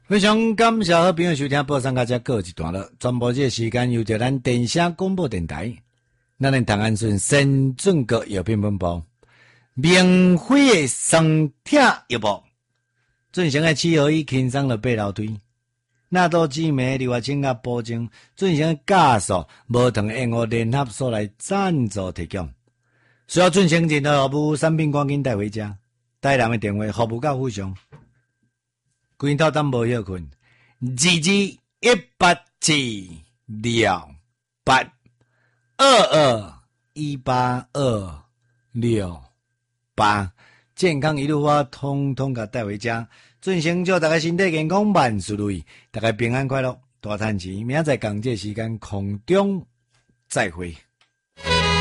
非常感谢好朋友收听报上到这告一段落，全部这个时间由着咱电声广播电台，咱的唐安顺先准国药品本部，明辉的双听药部，进行的契合与轻松的八楼推，纳多姊妹另外请甲保证进行的加速无糖燕窝联合所来赞助提供，需要进行任何服务产品赶紧带回家，带人的电话服务到附上。规套当无休困，221872218268，健康一路花，通通甲带回家。进行祝大家身体健康，万事如意，大家平安快乐，大赚钱。明仔载同这时间空中再会。